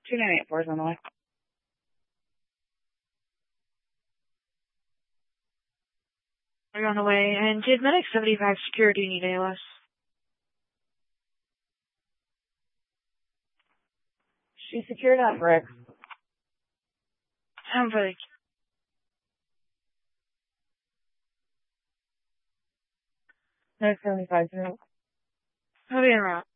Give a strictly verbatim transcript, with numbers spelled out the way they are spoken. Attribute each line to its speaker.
Speaker 1: two nine eight four is on the way.
Speaker 2: They're on the way. And did Medic seventy-five security need A L S?
Speaker 1: She secured that brick.
Speaker 2: Sounds like.
Speaker 1: Medic seventy-five, zero.
Speaker 2: I'll be en route.